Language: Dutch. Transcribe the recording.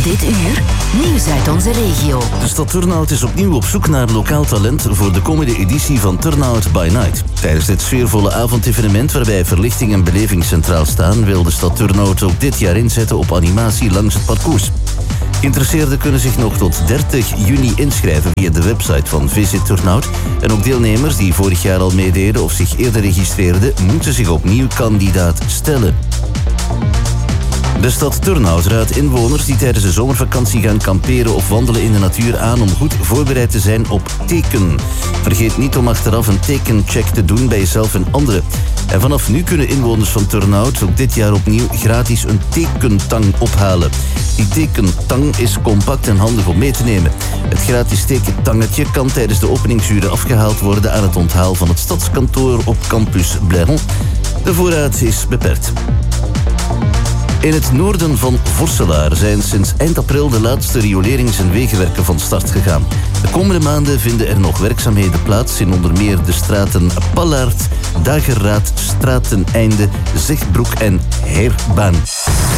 Dit uur, nieuws uit onze regio. De stad Turnhout is opnieuw op zoek naar lokaal talent voor de komende editie van Turnhout by Night. Tijdens dit sfeervolle avondevenement waarbij verlichting en beleving centraal staan, wil de stad Turnhout ook dit jaar inzetten op animatie langs het parcours. Geïnteresseerden kunnen zich nog tot 30 juni inschrijven via de website van Visit Turnhout. En ook deelnemers die vorig jaar al meededen of zich eerder registreerden, moeten zich opnieuw kandidaat stellen. De stad Turnhout raadt inwoners die tijdens de zomervakantie gaan kamperen of wandelen in de natuur aan om goed voorbereid te zijn op teken. Vergeet niet om achteraf een tekencheck te doen bij jezelf en anderen. En vanaf nu kunnen inwoners van Turnhout ook dit jaar opnieuw gratis een tekentang ophalen. Die tekentang is compact en handig om mee te nemen. Het gratis tekentangetje kan tijdens de openingsuren afgehaald worden aan het onthaal van het stadskantoor op campus Blairon. De voorraad is beperkt. In het noorden van Vorselaar zijn sinds eind april de laatste riolerings- en wegenwerken van start gegaan. De komende maanden vinden er nog werkzaamheden plaats in onder meer de straten Pallaert, Dageraad, Strateneinde, Zegtbroek en Heirbaan.